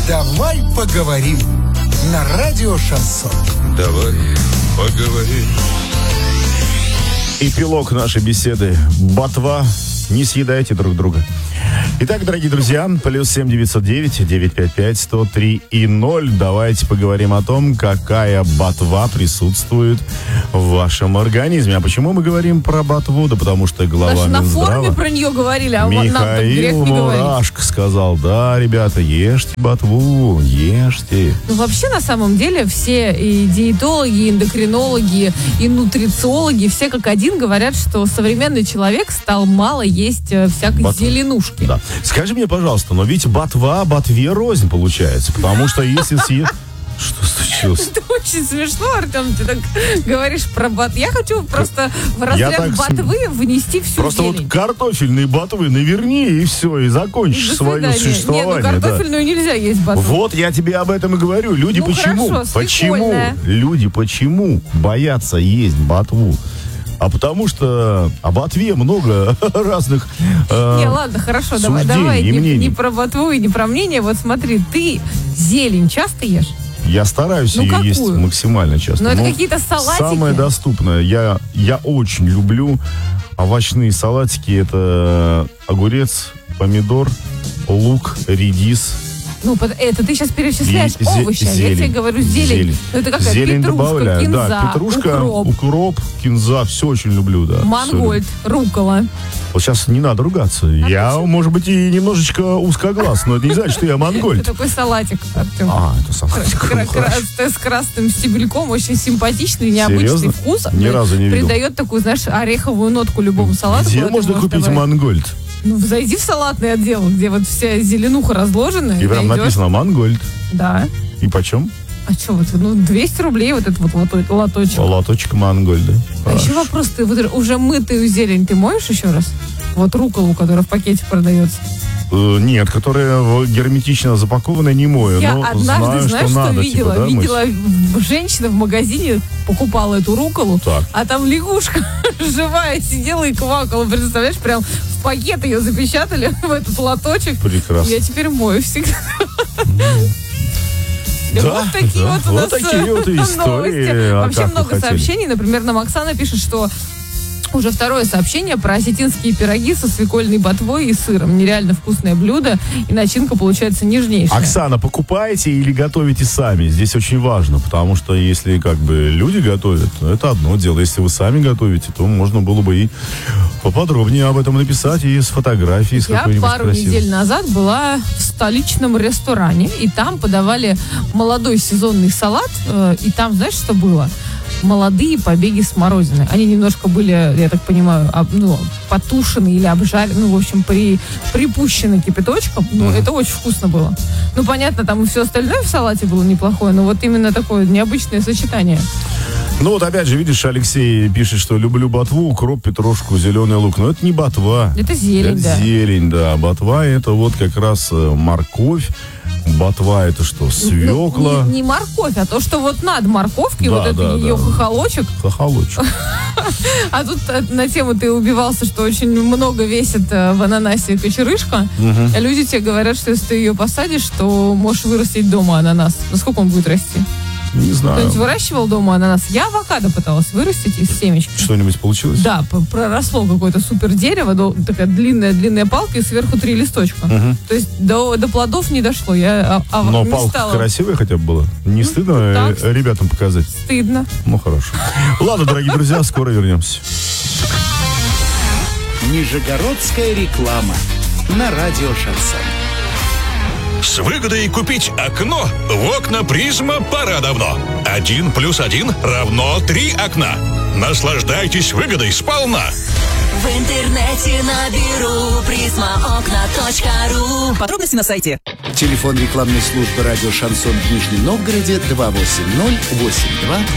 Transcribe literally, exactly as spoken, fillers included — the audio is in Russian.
Давай поговорим на радио Шансон. Давай поговорим. Эпилог нашей беседы. Ботва. Не съедайте друг друга. Итак, дорогие друзья, плюс семь девятьсот девять девятьсот пятьдесят пять сто три и ноль. Давайте поговорим о том, какая ботва присутствует в вашем организме. А почему мы говорим про ботву? Да потому что глава Даже на Минздрава форуме про нее говорили, а нам так грех Михаил не говорить. Мурашко сказал: да, ребята, ешьте ботву, ешьте. Ну, вообще, на самом деле, все и диетологи, и эндокринологи, и нутрициологи, все как один говорят, что современный человек стал мало есть э, всякой Ботва. зеленушки. Да. Скажи мне, пожалуйста, но ведь ботва ботве рознь получается, потому что если съесть... Что случилось? Это очень смешно, Артем, ты так говоришь про бот. Я хочу просто в Я разряд так ботвы внести всю Просто зелень. вот картофельные ботвы наверни, и все, и закончишь До свое свидания. существование. Нет, ну да. картофельную нельзя есть ботву. Вот я тебе об этом и говорю. Люди Ну, почему? хорошо, почему? свекольная. Люди почему боятся есть ботву? А потому что о ботве много разных э, Не, ладно, хорошо, давай, суждений давай, и не, мнений. не про ботву и не про мнение. Вот смотри, ты зелень часто ешь? Я стараюсь Ну, ее какую? есть максимально часто. Ну, это Но какие-то салатики? Самое доступное. Я, я очень люблю овощные салатики. Это огурец, помидор, лук, редис. Ну, под- это ты сейчас перечисляешь И зе- овощи, а я зелень. тебе говорю зелень. Зелень. Ну, это какая? Зелень Петрушка, добавляю. кинза, Да, петрушка, укроп, укроп, кинза. Все очень люблю, да. мангольд, рукола. Вот сейчас не надо ругаться. я, почему? может быть, и немножечко узкоглаз, но это не значит, что я Это монгольд. такой салатик, Артем. А, это салатик. Кра- Ну, хорошо. кра- С красным стебельком, очень симпатичный, необычный Серьезно? вкус. Ни разу не видел. Придает такую, знаешь, ореховую нотку любому салату. Где куда ты можно можешь купить добавить. мангольд? Ну, зайди в салатный отдел, где вот вся зеленуха разложена. И прям найдешь. написано мангольд. Да. И почем? А что, вот, ну, двести рублей вот этот вот лото- лоточек. Лоточек мангольда. А еще вопрос, ты вот уже мытую зелень ты моешь еще раз? Вот руколу, которая в пакете продается. Э, Нет, которая в- герметично запакованная, не мою. Я но однажды, знаю, знаешь, что, что, надо, видела? типа, да, мыть? видела в- женщина в магазине покупала эту руколу, Так. а там лягушка живая сидела и квакала. Представляешь, прям в пакет ее запечатали в этот лоточек. Прекрасно. Я теперь мою всегда. Да, Вот такие да, вот у вот нас такие вот истории. новости. А Вообще как вы много хотели? сообщений. Например, нам Оксана пишет, что уже второе сообщение про осетинские пироги со свекольной ботвой и сыром. Нереально вкусное блюдо, и начинка получается нежнейшая. Оксана, покупаете или готовите сами? Здесь очень важно, потому что если как бы люди готовят, ну, это одно дело. Если вы сами готовите, то можно было бы и поподробнее об этом написать, и с фотографией, с Я какой-нибудь пару красивой. недель назад была в столичном ресторане, и там подавали молодой сезонный салат, э, и там, знаешь, что было? Молодые побеги смородины. Они немножко были, я так понимаю, об- ну, потушены или обжарены, ну, в общем, при, припущены кипяточком. Ну, это очень вкусно было. Ну, понятно, там и все остальное в салате было неплохое, но вот именно такое необычное сочетание. Ну вот опять же, видишь, Алексей пишет, что люблю ботву, укроп, петрушку, зеленый лук. Но это не ботва. Это зелень, это да. зелень, да. Ботва это вот как раз э, морковь. Ботва это что, свекла, Ну, не, не морковь, а то, что вот над морковкой, Да, вот это да, ее да. хохолочек. хохолочек. А тут э, на тему ты убивался, что очень много весит э, в ананасе кочерышка. А люди тебе говорят, что если ты ее посадишь, то можешь вырастить дома ананас. Насколько он будет расти? Не знаю. Кто-нибудь выращивал дома ананас? Я авокадо пыталась вырастить из семечки. Что-нибудь получилось? Да, п- проросло какое-то супер дерево, до- такая длинная-длинная палка и сверху три листочка. То есть до, до плодов не дошло. Я а, а, Но не палка стала. красивая хотя бы была. Не стыдно э, так. ребятам показать? Стыдно. Ну, хорошо. Ладно, дорогие друзья, скоро вернемся. Нижегородская реклама на радио Шансон. С выгодой купить окно в окна «Призма» пора давно. Один плюс один равно три окна. Наслаждайтесь выгодой сполна. В интернете наберу призма окна точка ру. Подробности на сайте. Телефон рекламной службы радио Шансон в Нижнем Новгороде два восемь ноль восемь два